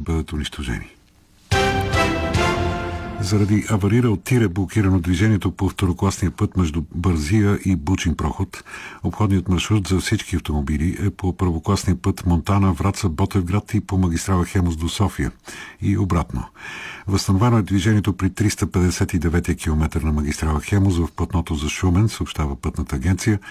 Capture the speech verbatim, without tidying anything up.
бъдат унищожени. Заради аварирал тир е блокирано движението по второкласния път между Бързия и Бучин проход. Обходният маршрут за всички автомобили е по първокласния път Монтана, Враца, Ботевград и по магистрала Хемус до София и обратно. Възстановено е движението при триста петдесет и девети километър на магистрала Хемус в платното за Шумен, съобщава Пътната агенция.